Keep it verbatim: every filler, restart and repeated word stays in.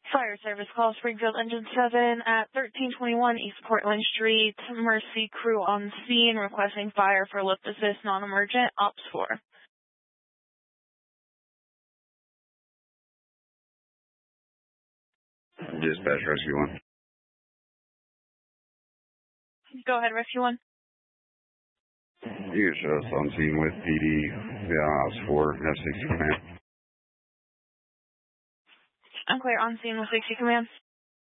Fire service call Springfield Engine seven at thirteen twenty-one East Portland Street. Mercy crew on scene requesting fire for lift assist non-emergent. Ops four. Dispatch Rescue one. Go ahead, Rescue one. You can show us on scene with P D. Yeah, Ops four, F sixty command. I'm clear on scene with sixty command.